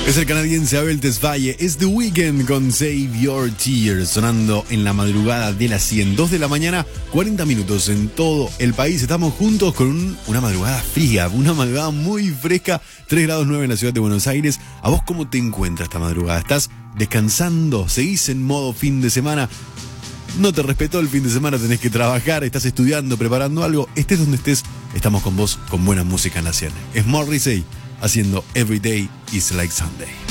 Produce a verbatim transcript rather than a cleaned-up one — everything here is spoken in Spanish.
Es el canadiense Abel Tesfaye, es The Weeknd con Save Your Tears, sonando en la madrugada de las cien, dos de la mañana, cuarenta minutos en todo el país. Estamos juntos con un, una madrugada fría, una madrugada muy fresca, tres grados nueve en la ciudad de Buenos Aires. ¿A vos cómo te encuentras esta madrugada? ¿Estás descansando? ¿Seguís en modo fin de semana? No te respetó el fin de semana, tenés que trabajar, estás estudiando, preparando algo. Estés donde estés, estamos con vos con buena música en la cien. Es Morrissey haciendo Every Day is Like Sunday.